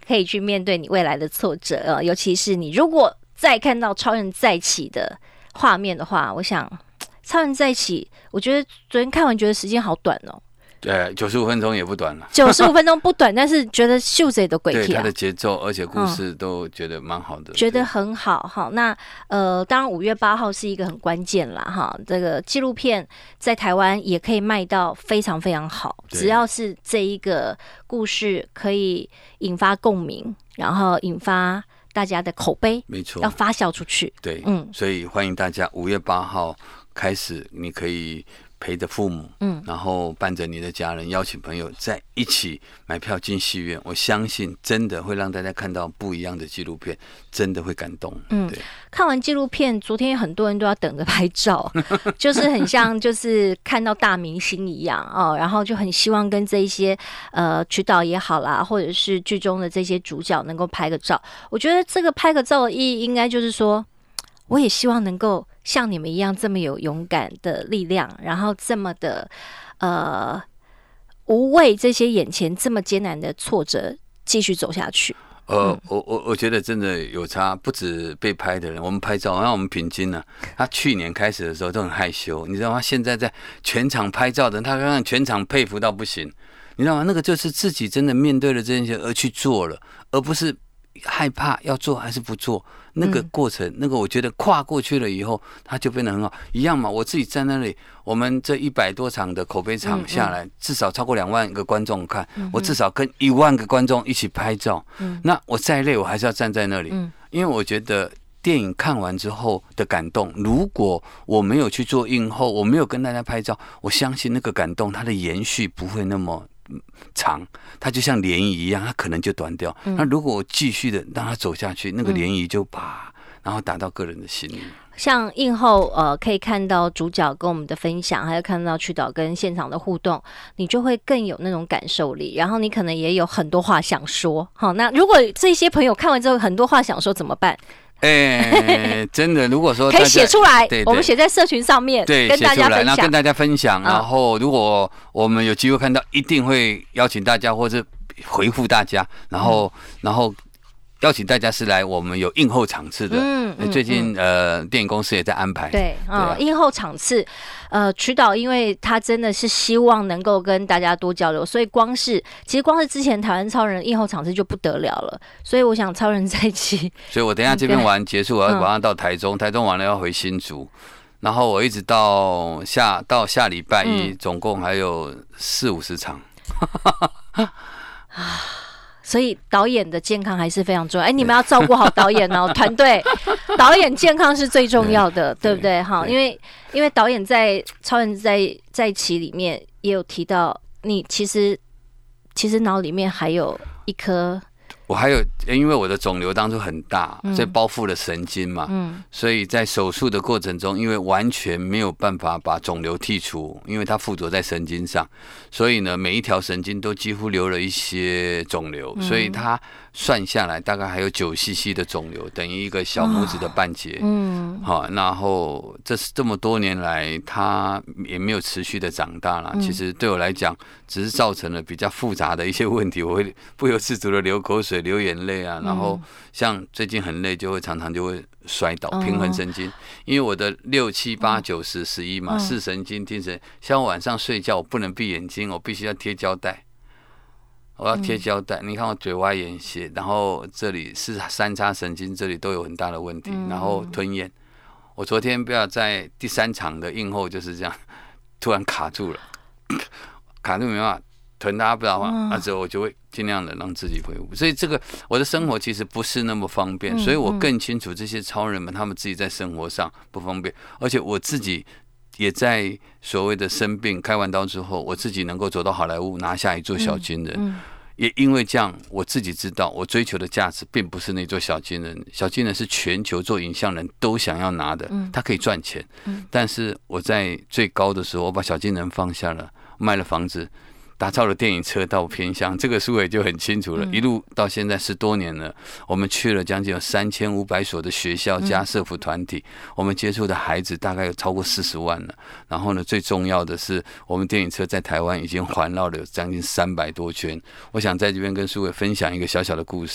可以去面对你未来的挫折尤其是你如果再看到超人再起的画面的话，我想超人再起，我觉得昨天看完觉得时间好短哦。 对，95分钟也不短了。 95分钟不短，但是觉得秀贼的轨迹， 对他的节奏，而且故事都觉得蛮好的， 觉得很好哈。那当然5月8号是一个很关键啦哈。这个纪录片在台湾也可以卖到非常非常好，只要是这一个故事可以引发共鸣，然后引发大家的口碑， 没错， 要发酵出去。 对，所以欢迎大家5月8号开始，你可以陪着父母，然后伴着你的家人，邀请朋友在一起买票进戏院。我相信真的会让大家看到不一样的纪录片，真的会感动。对。 看完纪录片，昨天很多人都要等着拍照，就是很像就是看到大明星一样哦，然后就很希望跟这一些曲导也好啦，或者是剧中的这些主角能够拍个照。我觉得这个拍个照的意义，应该就是说，我也希望能够像你们一样这么有勇敢的力量，然后这么的无畏这些眼前这么艰难的挫折，继续走下去。 我觉得真的有差，不止被拍的人，我们拍照，像我们品金呢，他去年开始的时候都很害羞，你知道吗？现在在全场拍照的人，他让全场佩服到不行，你知道吗？那个就是自己真的面对了这件事而去做了，而不是害怕要做还是不做。那个过程，那个我觉得跨过去了以后，它就变得很好。一样嘛，我自己在那里，我们这100多场的口碑场下来，至少超过2万个观众看，我至少跟1万个观众一起拍照。那我再累，我还是要站在那里，因为我觉得电影看完之后的感动，如果我没有去做映后，我没有跟大家拍照，我相信那个感动它的延续不会那么长，它就像涟漪一样，它可能就断掉。那如果我继续的让它走下去，那个涟漪就啪，然后打到个人的心里。 像映后可以看到主角跟我们的分享，还有看到曲导跟现场的互动，你就会更有那种感受力，然后你可能也有很多话想说。好，那如果这些朋友看完之后很多话想说怎么办？ 真的，如果说可以写出来， 对， 我们写在社群上面， 对， 跟大家分享， 然后跟大家分享。然后，如果我们有机会看到，一定会邀请大家，或者回复大家，然后邀请大家是来我们有映后场次的。最近电影公司也在安排。 对，映后场次，曲导因为他真的是希望能够跟大家多交流，所以其实光是之前台湾超人映后场次就不得了了。所以我想超人在一起， 所以我等一下这边玩结束，我要马上到台中，台中完了要回新竹，然后我一直到下礼拜一，总共还有40-50场。 所以导演的健康还是非常重要。你们要照顾好导演哦，团队，导演健康是最重要的，对不对？哈，因为导演在超人在一起里面也有提到，你其实脑里面还有一颗。 我还有，因为我的肿瘤当初很大，所以包覆了神经嘛，所以在手术的过程中，因为完全没有办法把肿瘤剔除，因为它附着在神经上，所以呢，每一条神经都几乎留了一些肿瘤，所以它算下来大概还有9cc 的肿瘤，等于一个小拇指的半截。好，然后这么多年来，它也没有持续的长大了。其实对我来讲，只是造成了比较复杂的一些问题，我会不由自主的流口水、流眼泪啊。然后像最近很累，常常就会摔倒，平衡神经。因为我的6、7、8、9、10、11嘛，视神经、听神。像我晚上睡觉，我不能闭眼睛，我必须要贴胶带。我要贴胶带，你看我嘴歪眼斜，然后这里是3叉神经，这里都有很大的问题，然后吞咽。我昨天不要在第3场的映后就是这样，突然卡住了，卡住没办法吞它，不知道嘛，之后我就会尽量的让自己恢复。所以这个我的生活其实不是那么方便，所以我更清楚这些超人们他们自己在生活上不方便，而且我自己也在所谓的生病开完刀之后，我自己能够走到好莱坞拿下一座小金人。也因为这样，我自己知道，我追求的价值并不是那座小金人。小金人是全球做影像人都想要拿的，它可以赚钱。但是我在最高的时候，我把小金人放下了，卖了房子，打造了电影车到偏乡，这个书也就很清楚了。一路到现在10多年了，我们去了将近有3500所的学校加社福团体，我们接触的孩子大概有超过40万了。然后呢，最重要的是，我们电影车在台湾已经环绕了有将近300多圈。我想在这边跟书伟分享一个小小的故事。